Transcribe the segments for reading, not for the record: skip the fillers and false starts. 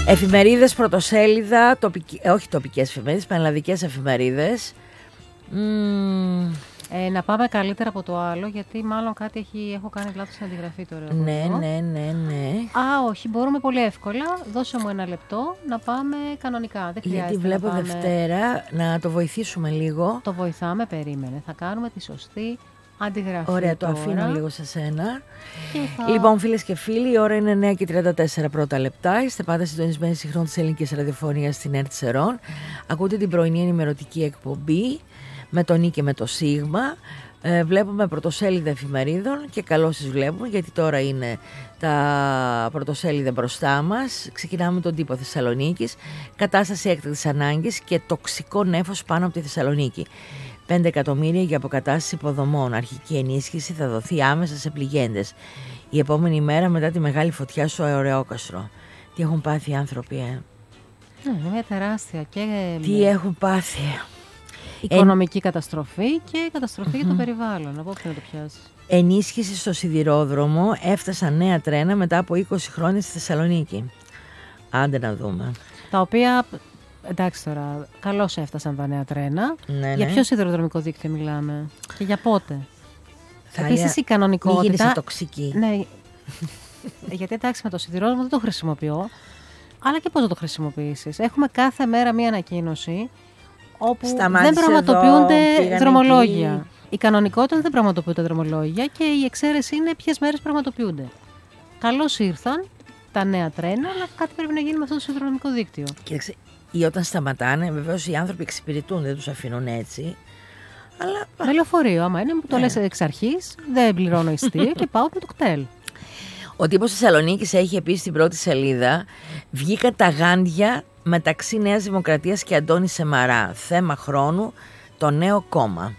Εφημερίδες πρωτοσέλιδα, όχι τοπικές εφημερίδες, πανελλαδικές εφημερίδες. Να πάμε καλύτερα από το άλλο, γιατί μάλλον κάτι έχω κάνει λάθος στην αντιγραφή τώρα. Ναι. Όχι, μπορούμε πολύ εύκολα. Δώσε μου ένα λεπτό να πάμε κανονικά. Δεν χρειάζεται. Γιατί βλέπω Δευτέρα, να το βοηθήσουμε λίγο. Το βοηθάμε, περίμενε. Θα κάνουμε τη σωστή αντιγραφή. Ωραία, τώρα. το αφήνω λίγο σε σένα. Λοιπόν, φίλες και φίλοι, η ώρα είναι 9:34 πρώτα λεπτά. Είστε πάντα συντονισμένοι συχνών της ελληνικής ραδιοφωνίας στην ΕΡΤ Σερών. Ακούτε την πρωινή ενημερωτική εκπομπή με τον Νί και με το Σίγμα. Βλέπουμε πρωτοσέλιδα εφημερίδων και καλώς τις βλέπουμε, γιατί τώρα είναι τα πρωτοσέλιδα μπροστά μας. Ξεκινάμε με τον τύπο Θεσσαλονίκης. Κατάσταση έκτακτης ανάγκης και τοξικό νέφος πάνω από τη Θεσσαλονίκη. 5 εκατομμύρια για αποκατάσταση υποδομών. Αρχική ενίσχυση θα δοθεί άμεσα σε πληγέντες. Η επόμενη μέρα μετά τη μεγάλη φωτιά στο Ωρεόκαστρο. Τι έχουν πάθει οι άνθρωποι, Είναι τεράστια. Τι έχουν πάθει. Οικονομική καταστροφή και καταστροφή για το περιβάλλον. Από πού να το πιάσεις. Ενίσχυση στο σιδηρόδρομο. Έφτασαν νέα τρένα μετά από 20 χρόνια στη Θεσσαλονίκη. Άντε να δούμε. Τα οποία, εντάξει τώρα, καλώς έφτασαν τα νέα τρένα. Ναι. Για ποιο σιδηροδρομικό δίκτυο μιλάμε και για πότε? Επίσης η κανονικότητα. Μην γίνεσαι τοξική. Ναι. Γιατί εντάξει, με το σιδηρόδρομο δεν το χρησιμοποιώ. Αλλά και πώς θα το χρησιμοποιήσεις. Έχουμε κάθε μέρα μία ανακοίνωση όπου δεν πραγματοποιούνται δρομολόγια. Η κανονικότητα δεν πραγματοποιούνται δρομολόγια και η εξαίρεση είναι ποιες μέρες πραγματοποιούνται. Καλώς ήρθαν τα νέα τρένα, αλλά κάτι πρέπει να γίνει με αυτό το σιδηροδρομικό δίκτυο. Κοίταξε, ή όταν σταματάνε, βεβαίως οι άνθρωποι εξυπηρετούν, δεν τους αφήνουν έτσι. Αλλά... Με λεωφορείο, άμα είναι, μου το λες εξ αρχής, δεν πληρώνω ειστήριο και πάω με το κτέλ. Ο τύπος Θεσσαλονίκης έχει επίσης στην πρώτη σελίδα: βγήκαν τα γάντια μεταξύ Νέας Δημοκρατίας και Αντώνη Σεμαρά. Θέμα χρόνου, το νέο κόμμα.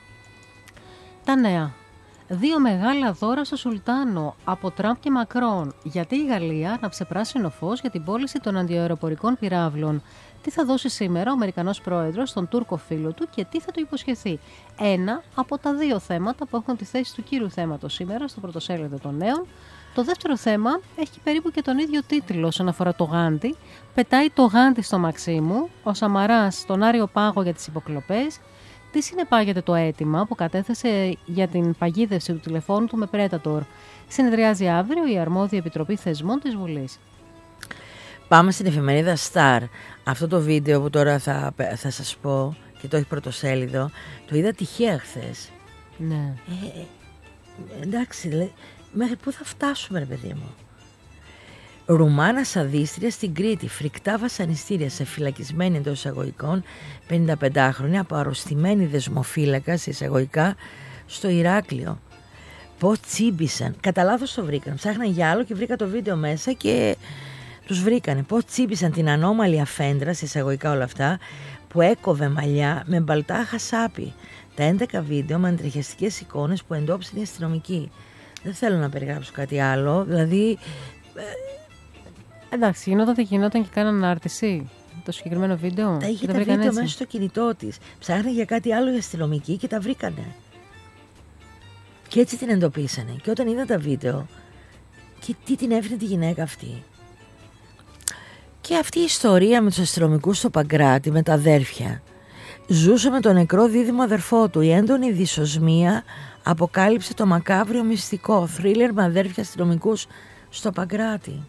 Τα νέα. 2 μεγάλα δώρα στο Σουλτάνο από Τραμπ και Μακρόν. Γιατί η Γαλλία να ψεπράσινο φως για την πώληση των αντιαεροπορικών πυράβλων. Τι θα δώσει σήμερα ο Αμερικανός πρόεδρος στον Τούρκο φίλο του και τι θα του υποσχεθεί. Ένα από τα 2 θέματα που έχουν τη θέση του κύριου θέματος σήμερα στο πρωτοσέλιδο των νέων. Το δεύτερο θέμα έχει περίπου και τον ίδιο τίτλο όσον αφορά το γάντι. Πετάει το γάντι στο Μαξίμου, ο Σαμαράς στον Άριο Πάγο για τις υποκλοπές. Τι συνεπάγεται το αίτημα που κατέθεσε για την παγίδευση του τηλεφώνου του με Predator. Συνεδριάζει αύριο η αρμόδια Επιτροπή Θεσμών της Βουλής. Πάμε στην εφημερίδα Star. Αυτό το βίντεο που τώρα θα σας πω και το έχει πρωτοσέλιδο, το είδα τυχαία χθες. Ναι. Εντάξει, δηλαδή, μέχρι πού θα φτάσουμε, ρε παιδί μου. Ρουμάνα σαδίστρια στην Κρήτη, φρικτά βασανιστήρια σε φυλακισμένη εντός εισαγωγικών 55χρονη από αρρωστημένη δεσμοφύλακα σε εισαγωγικά στο Ηράκλειο. Πώς τσίμπησαν, κατά λάθος το βρήκαν, ψάχναν για άλλο και βρήκα το βίντεο μέσα και τους βρήκανε. Πώς τσίμπησαν την ανώμαλη αφέντρα σε εισαγωγικά όλα αυτά που έκοβε μαλλιά με μπαλτά χασάπι. Τα 11 βίντεο με αντριχιαστικές εικόνες που εντόπισαν οι αστυνομικοί. Δεν θέλω να περιγράψω κάτι άλλο, δηλαδή... Εντάξει, γινόταν και κάνανε ανάρτηση το συγκεκριμένο βίντεο. Τα είχε τα βίντεο μέσα στο κινητό της. Ψάχνανε για κάτι άλλο οι αστυνομικοί και τα βρήκανε. Και έτσι την εντοπίσανε. Και όταν είδα τα βίντεο, και τι την έφερε τη γυναίκα αυτή. Και αυτή η ιστορία με τους αστυνομικούς στο Παγκράτη, με τα αδέρφια. Ζούσε με τον νεκρό δίδυμο αδερφό του. Η έντονη δυσοσμία αποκάλυψε το μακάβριο μυστικό. Θρίλερ με αδέρφια αστυνομικούς στο Παγκράτη.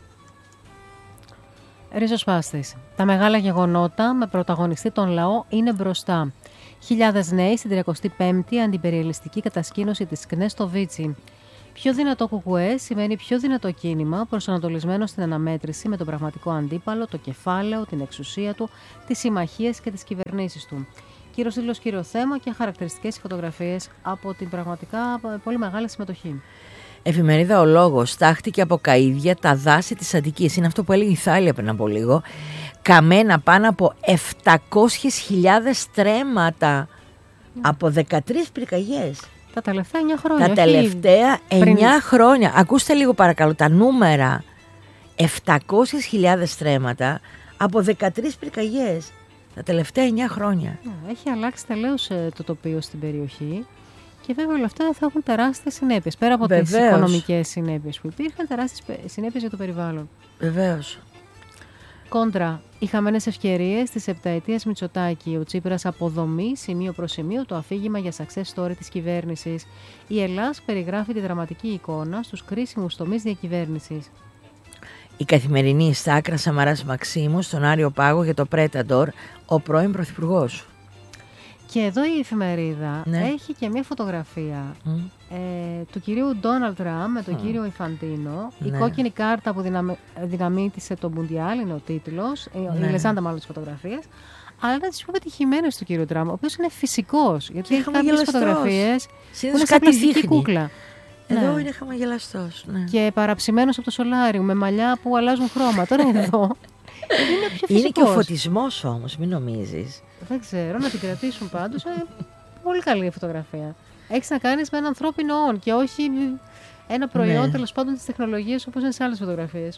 Ριζοσπάστης. Τα μεγάλα γεγονότα με πρωταγωνιστή τον λαό είναι μπροστά. Χιλιάδες νέοι στην 35η αντιπεριελιστική κατασκήνωση της ΚΝΕ στο Βίτσι. Πιο δυνατό κουκουέ σημαίνει πιο δυνατό κίνημα προσανατολισμένο στην αναμέτρηση με τον πραγματικό αντίπαλο, το κεφάλαιο, την εξουσία του, τις συμμαχίες και τις κυβερνήσεις του. Κύριος τίτλος, κύριο θέμα και χαρακτηριστικές φωτογραφίες από την πραγματικά πολύ μεγάλη συμμετοχή. Εφημερίδα Ο Λόγος. Τάχτηκε από καΐδια τα δάση της Αττικής. Είναι αυτό που έλεγε η Θάλια πριν από λίγο. Καμένα πάνω από 700.000 στρέμματα από 13 πυρκαγιές. Τα τελευταία 9 χρόνια. Τα τελευταία 9 χρόνια. Ακούστε λίγο παρακαλώ τα νούμερα. 700.000 στρέμματα από 13 πυρκαγιές. Τα τελευταία 9 χρόνια. Έχει αλλάξει τελείως το τοπίο στην περιοχή. Και βέβαια όλα αυτά θα έχουν τεράστιες συνέπειες. Πέρα από τις οικονομικές συνέπειες που υπήρχαν, τεράστιες συνέπειες για το περιβάλλον. Βεβαίως. Κόντρα, οι χαμένες ευκαιρίες της επταετίας Μητσοτάκη. Ο Τσίπρας αποδομεί σημείο προς σημείο το αφήγημα για success story της κυβέρνησης. Η Ελλάς περιγράφει τη δραματική εικόνα στους κρίσιμους τομείς διακυβέρνησης. Η Καθημερινή στα άκρα Σαμαράς Μαξίμου στον Άριο Πάγο για το Πρέταντορ, ο πρώην πρωθυπουργός. Και εδώ η εφημερίδα έχει και μια φωτογραφία του κυρίου Ντόναλντ Τραμπ με τον κύριο Ιφαντίνο. Η κόκκινη κάρτα που δυναμήτησε το Μουντιάλ είναι ο τίτλος, η λεζάντα μάλλον της φωτογραφίας. Αλλά είναι τις πιο πετυχημένες του κύριου Τραμπ, ο οποίος είναι φυσικός. Γιατί έχει κάποιες φωτογραφίες που είναι σαν πλαστική κούκλα. Εδώ είναι χαμογελαστός. Ναι. Και παραψημένος από το σολάριο με μαλλιά που αλλάζουν χρώμα. Τώρα εδώ είναι πιο φυσικός. Είναι και ο φωτισμός όμως, μην νομίζεις. Δεν ξέρω, να την κρατήσουν πάντως. Πολύ καλή η φωτογραφία. Έχεις να κάνεις με ένα ανθρώπινο όν και όχι ένα προϊόν τέλος πάντων της τεχνολογίας όπως είναι σε άλλες φωτογραφίες.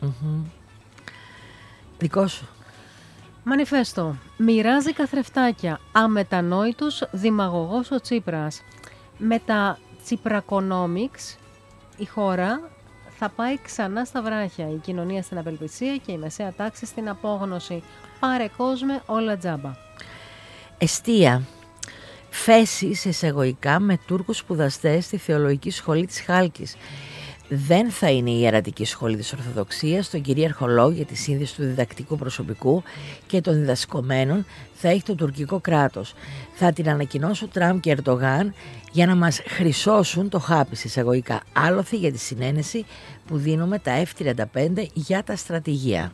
Δικό σου. Μανιφέστο. Μοιράζει καθρεφτάκια. Αμετανόητος δημαγωγός ο Τσίπρας. Με τα Τσιπρακονόμιξ η χώρα θα πάει ξανά στα βράχια. Η κοινωνία στην απελπισία και η μεσαία τάξη στην απόγνωση. Πάρε κόσμε όλα τζάμπα. Εστία. Φέσεις εισαγωγικά με Τούρκους σπουδαστές στη Θεολογική Σχολή της Χάλκης. Δεν θα είναι η ιερατική σχολή της Ορθοδοξίας, τον κυρίαρχο λόγο για τη σύνδεση του διδακτικού προσωπικού και των διδασκομένων θα έχει το τουρκικό κράτος. Θα την ανακοινώσει ο Τραμπ και Ερντογάν για να μας χρυσώσουν το χάπι εισαγωγικά. Άλοθη για τη συνένεση που δίνουμε τα F-35 για τα στρατηγία.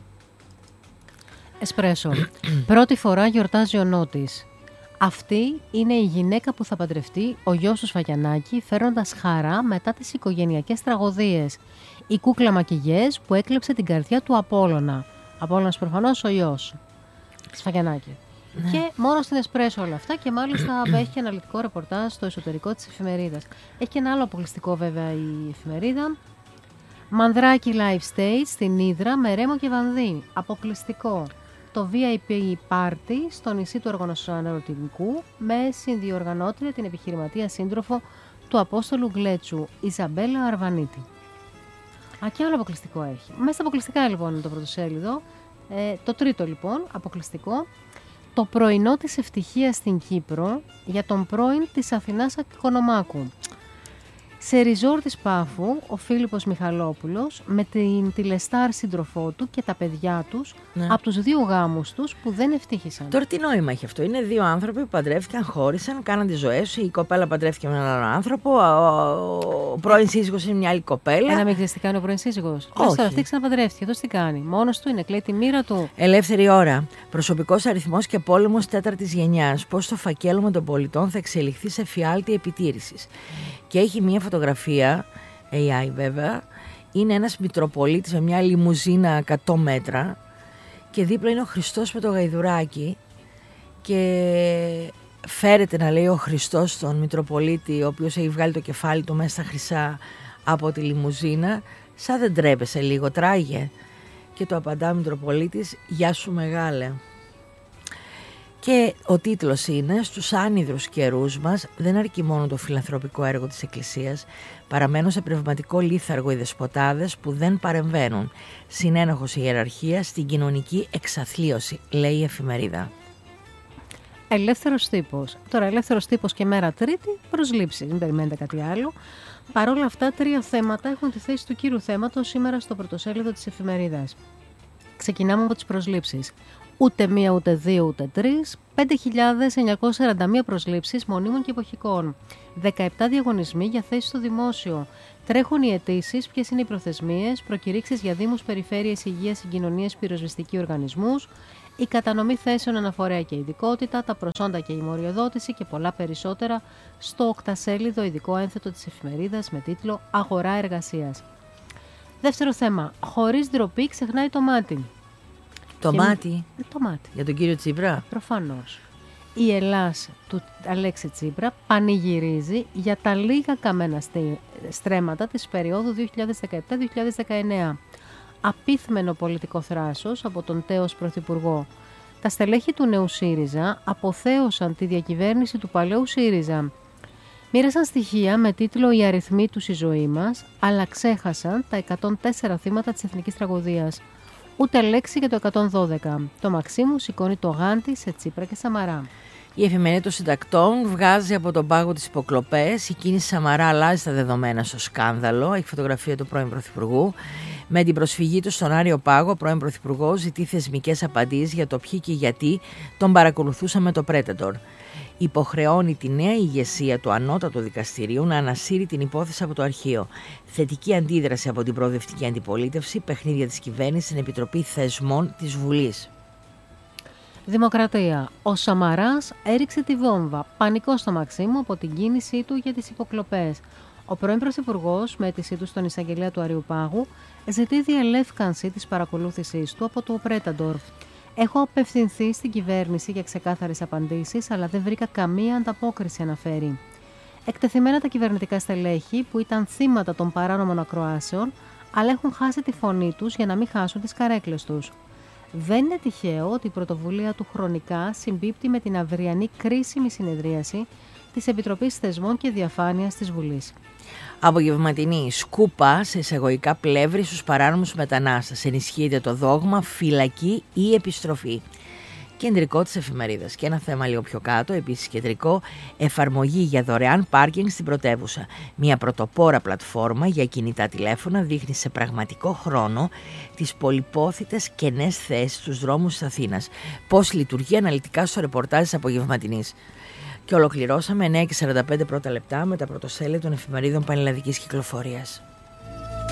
Εσπρέσο. Πρώτη φορά γιορτάζει ο Νότης. Αυτή είναι η γυναίκα που θα παντρευτεί ο γιος του Σφακιανάκη, φέρνοντας χαρά μετά τις οικογενειακές τραγωδίες. Η κούκλα Μακιγιές που έκλεψε την καρδιά του Απόλλωνα. Απόλλωνας προφανώς ο γιος Σφακιανάκη. Ναι. Και μόνο στην Εσπρέσο όλα αυτά και μάλιστα έχει και αναλυτικό ρεπορτάζ στο εσωτερικό της εφημερίδας. Έχει και ένα άλλο αποκλειστικό βέβαια η εφημερίδα. Μανδράκι Live Stage στην Ύδρα με Ρέμο και Βανδύ. Αποκλειστικό. Το VIP Party στο νησί του Αργονοσανερωτικού με συνδιοργανώτρια την επιχειρηματία σύντροφο του Απόστολου Γκλέτσου, Ιζαμπέλα Αρβανίτη. Και άλλο αποκλειστικό έχει. Μέσα στα αποκλειστικά λοιπόν είναι το πρωτοσέλιδο. Το τρίτο λοιπόν αποκλειστικό. Το πρωινό της ευτυχίας στην Κύπρο για τον πρώην της Αθηνάς Οικονομάκου. Σε ριζόρ της Πάφου, ο Φίλιππος Μιχαλόπουλος με την τηλεστάρ σύντροφό του και τα παιδιά τους από τους δύο γάμους τους που δεν ευτύχησαν. Τώρα τι νόημα έχει αυτό? Είναι δύο άνθρωποι που παντρεύτηκαν, χώρισαν, κάναν τις ζωές. Η κοπέλα παντρεύτηκε με έναν άλλο άνθρωπο, ο πρώην σύζυγος είναι μια άλλη κοπέλα. Να μην ξέρεις τι κάνει ο πρώην σύζυγος? Όχι. Τώρα αυτή ξαναπαντρεύτηκε, αυτό τι κάνει? Μόνος του είναι, κλαίει τη μοίρα του. Ελεύθερη ώρα. Προσωπικός αριθμός και πόλεμος τέταρτης γενιάς. Πώς το φακέλωμα των πολιτών θα εξελιχθεί σε φιάλτη επιτήρησης. Και έχει μια φωτογραφία, AI βέβαια, είναι ένας Μητροπολίτης με μια λιμουζίνα 100 μέτρα και δίπλα είναι ο Χριστός με το γαϊδουράκι και φέρεται να λέει ο Χριστός στον Μητροπολίτη, ο οποίος έχει βγάλει το κεφάλι του μέσα στα χρυσά από τη λιμουζίνα, σαν δεν τρέπεσαι λίγο, τράγε. Και το απαντά ο Μητροπολίτης, γεια σου μεγάλε. Και ο τίτλος είναι «Στους άνυδρους καιρούς μας δεν αρκεί μόνο το φιλανθρωπικό έργο της Εκκλησίας, παραμένουν σε πνευματικό λίθαργο οι δεσποτάδες που δεν παρεμβαίνουν. Συνένοχος η ιεραρχία στην κοινωνική εξαθλίωση», λέει η εφημερίδα. Ελεύθερος τύπος. Τώρα ελεύθερος τύπος και μέρα Τρίτη, προσλήψεις. Μην περιμένετε κάτι άλλο. Παρ' όλα αυτά, τρία θέματα έχουν τη θέση του κύριου θέματος σήμερα στο πρωτοσέλιδο της εφημερίδας. Ξεκινάμε από τις προσλήψεις. Ούτε μία, ούτε δύο, ούτε τρεις. 5.941 προσλήψεις μονίμων και εποχικών. 17 διαγωνισμοί για θέσεις στο δημόσιο. Τρέχουν οι αιτήσεις, ποιες είναι οι προθεσμίες, προκηρύξεις για δήμους, περιφέρειες, υγείας, συγκοινωνίες, πυροσβεστικοί οργανισμούς, η κατανομή θέσεων αναφορέα και ειδικότητα, τα προσόντα και η μοριοδότηση και πολλά περισσότερα στο οκτασέλιδο ειδικό ένθετο της εφημερίδας με τίτλο «Αγορά εργασίας». Δεύτερο θέμα. Χωρίς ντροπή ξεχνάει το μάτι. Το μάτι. Το μάτι. Για τον κύριο Τσίπρα. Προφανώς. Η Ελλάς του Αλέξη Τσίπρα πανηγυρίζει για τα λίγα καμένα στρέμματα της περίοδου 2017-2019. Απίθμενο πολιτικό θράσος από τον τέος πρωθυπουργό. Τα στελέχη του νέου ΣΥΡΙΖΑ αποθέωσαν τη διακυβέρνηση του παλαιού ΣΥΡΙΖΑ. Μοίρασαν στοιχεία με τίτλο «Η αριθμή τους η ζωή μας», αλλά ξέχασαν τα 104 θύματα της εθνικής τραγωδίας. Ούτε λέξη για το 112. Το Μαξίμου σηκώνει το γάντι σε Τσίπρα και Σαμαρά. Η Εφημερίδα των Συντακτών βγάζει από τον πάγο τις υποκλοπές. Η κίνηση Σαμαρά αλλάζει τα δεδομένα στο σκάνδαλο. Έχει φωτογραφία του πρώην Πρωθυπουργού. Με την προσφυγή του στον Άριο Πάγο, ο πρώην Πρωθυπουργός ζητεί θεσμικές απαντήσεις για το ποιοι και γιατί τον παρακολουθούσαν με το Predator. Υποχρεώνει τη νέα ηγεσία του Ανώτατου Δικαστηρίου να ανασύρει την υπόθεση από το αρχείο. Θετική αντίδραση από την προοδευτική αντιπολίτευση, παιχνίδια της κυβέρνησης στην Επιτροπή Θεσμών της Βουλής. Δημοκρατία. Ο Σαμαράς έριξε τη βόμβα. Πανικό στο Μαξίμου από την κίνησή του για τις υποκλοπές. Ο πρώην Πρωθυπουργός, με αίτησή του στον εισαγγελέα του Αριοπάγου, ζητεί διελεύκανση της παρακολούθησής του από το Predator. Έχω απευθυνθεί στην κυβέρνηση για ξεκάθαρες απαντήσεις, αλλά δεν βρήκα καμία ανταπόκριση, αναφέρει. Εκτεθειμένα τα κυβερνητικά στελέχη που ήταν θύματα των παράνομων ακροάσεων, αλλά έχουν χάσει τη φωνή τους για να μην χάσουν τις καρέκλες τους. Δεν είναι τυχαίο ότι η πρωτοβουλία του χρονικά συμπίπτει με την αυριανή κρίσιμη συνεδρίαση της Επιτροπής Θεσμών και Διαφάνειας της Βουλής. Απογευματινή σκούπα σε εισαγωγικά πλεύρη στους παράνομους μετανάστες. Ενισχύεται το δόγμα φυλακή ή επιστροφή. Κεντρικό της εφημερίδας. Και ένα θέμα λίγο πιο κάτω, επίσης κεντρικό, εφαρμογή για δωρεάν πάρκινγκ στην πρωτεύουσα. Μια πρωτοπόρα πλατφόρμα για κινητά τηλέφωνα δείχνει σε πραγματικό χρόνο τις πολυπόθητες κενές θέσεις στους δρόμους της Αθήνας. Πώς λειτουργεί αναλυτικά στο ρεπορτάζ της απογευματινής. Και ολοκληρώσαμε 9:45 πρώτα λεπτά με τα πρωτοσέλιδα των εφημερίδων πανελλαδικής κυκλοφορίας.